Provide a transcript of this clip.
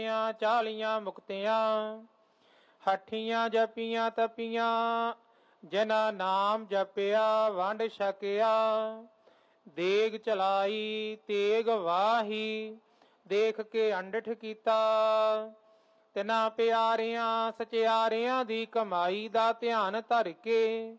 ਚਾਲੀਆਂ ਮੁਕਤਿਆਂ, ਹੱਠੀਆਂ ਜਪੀਆਂ ਤਪੀਆਂ, ਜਿਨਾ ਨਾਮ ਜਪਿਆ ਵੰਡ ਛਕਿਆ। ਦੇਗ ਚਲਾਈ ਤੇਗ ਵਾਹੀ, ਦੇਖ ਕੇ ਅੰਡਠ ਕੀਤਾ। ਤਿਨਾਂ ਪਿਆਰਿਆਂ ਸਚਿਆਰਿਆਂ ਦੀ ਕਮਾਈ ਦਾ ਧਿਆਨ ਧਰ ਕੇ